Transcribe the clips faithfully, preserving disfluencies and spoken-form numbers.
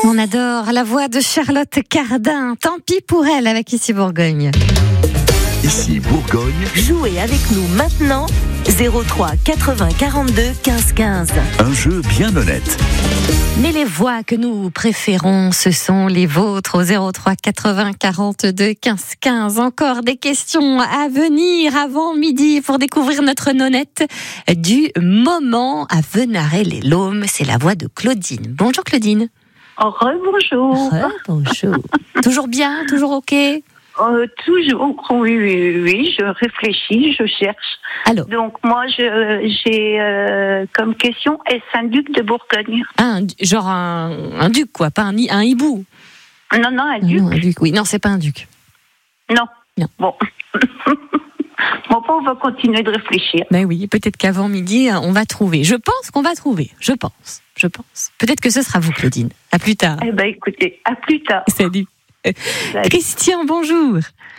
On adore la voix de Charlotte Cardin. Tant pis pour elle avec Ici Bourgogne. Ici Bourgogne. Jouez avec nous maintenant. zéro trois quatre-vingts quarante-deux quinze quinze. Un jeu bien honnête. Mais les voix que nous préférons, ce sont les vôtres au zéro trois quatre-vingts quarante-deux quinze quinze. Encore des questions à venir avant midi pour découvrir notre nonnette du moment à Venarey-les-Laumes. C'est la voix de Claudine. Bonjour Claudine. Rebonjour. Bonjour. Toujours bien, toujours ok? Euh, toujours, oui, oui, oui, je réfléchis, je cherche. Alors. Donc moi, je, j'ai euh, comme question, est-ce un duc de Bourgogne? Un, genre un, un duc, quoi, pas un, un hibou. Non, non, un duc. Non, un duc, oui. Non, c'est pas un duc. Non. Non. Bon. Bon, on va continuer de réfléchir. Ben oui, peut-être qu'avant midi, on va trouver. Je pense qu'on va trouver. Je pense. Je pense. Peut-être que ce sera vous, Claudine. À plus tard. Eh ben, écoutez, à plus tard. Salut. Salut. Christian, bonjour.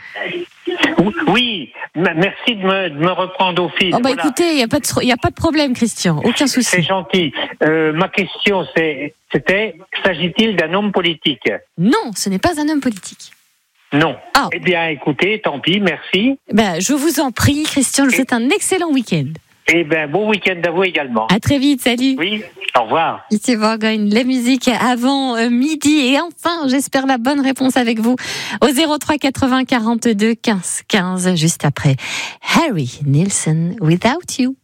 Oui, merci de me, de me reprendre au fil. Oh bah Voilà. écoutez, il n'y a, pas de- y a pas de problème, Christian. Aucun souci. C'est gentil. Euh, ma question, c'est, c'était, s'agit-il d'un homme politique? Non, ce n'est pas un homme politique. Non. Ah. Eh bien, écoutez, tant pis, merci. Ben, je vous en prie, Christian, je vous souhaite un excellent week-end. Et ben, bon week-end à vous également. À très vite, salut. Oui, au revoir. Ici Bourgogne, la musique avant euh, midi. Et enfin, j'espère la bonne réponse avec vous au zéro trois quatre-vingts quarante-deux quinze quinze, juste après Harry Nilsson, Without You.